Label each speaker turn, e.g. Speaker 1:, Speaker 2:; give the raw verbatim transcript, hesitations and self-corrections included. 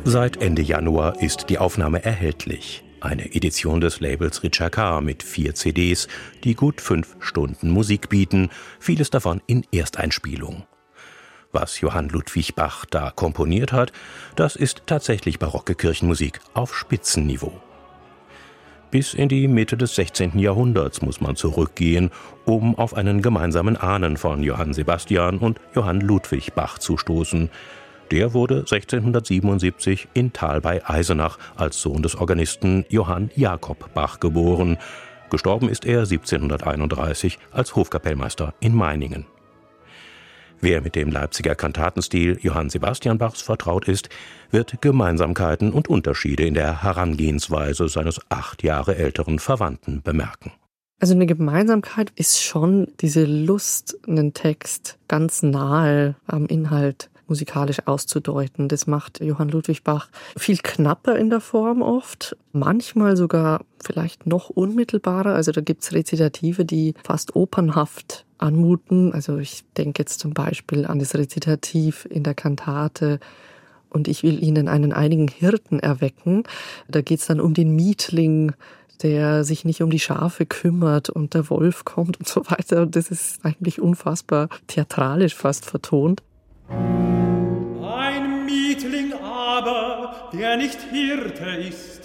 Speaker 1: Seit Ende Januar ist die Aufnahme erhältlich. Eine Edition des Labels Richer K. mit vier C Ds, die gut fünf Stunden Musik bieten, vieles davon in Ersteinspielung. Was Johann Ludwig Bach da komponiert hat, das ist tatsächlich barocke Kirchenmusik auf Spitzenniveau. Bis in die Mitte des sechzehnten Jahrhunderts muss man zurückgehen, um auf einen gemeinsamen Ahnen von Johann Sebastian und Johann Ludwig Bach zu stoßen. Der wurde sechzehnhundertsiebenundsiebzig in Thal bei Eisenach als Sohn des Organisten Johann Jakob Bach geboren. Gestorben ist er siebzehnhunderteinunddreißig als Hofkapellmeister in Meiningen. Wer mit dem Leipziger Kantatenstil Johann Sebastian Bachs vertraut ist, wird Gemeinsamkeiten und Unterschiede in der Herangehensweise seines acht Jahre älteren Verwandten bemerken.
Speaker 2: Also eine Gemeinsamkeit ist schon diese Lust, einen Text ganz nahe am Inhalt musikalisch auszudeuten. Das macht Johann Ludwig Bach viel knapper in der Form oft, manchmal sogar vielleicht noch unmittelbarer. Also da gibt es Rezitative, die fast opernhaft anmuten. Also ich denke jetzt zum Beispiel an das Rezitativ in der Kantate Und ich will Ihnen einen einigen Hirten erwecken. Da geht es dann um den Mietling, der sich nicht um die Schafe kümmert und der Wolf kommt und so weiter. Und das ist eigentlich unfassbar theatralisch fast vertont.
Speaker 3: Ein Mietling aber, der nicht Hirte ist,